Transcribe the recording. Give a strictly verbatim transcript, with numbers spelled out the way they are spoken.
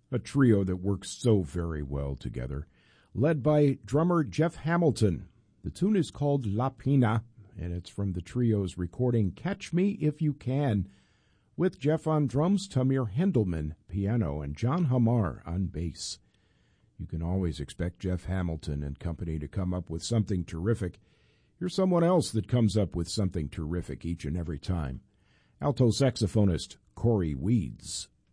a trio that works so very well together, led by drummer Jeff Hamilton. The tune is called La Pina, and it's from the trio's recording Catch Me If You Can, with Jeff on drums, Tamir Hendelman piano, and John Hamar on bass. You can always expect Jeff Hamilton and company to come up with something terrific. Here's someone else that comes up with something terrific each and every time. Alto saxophonist Corey Weeds.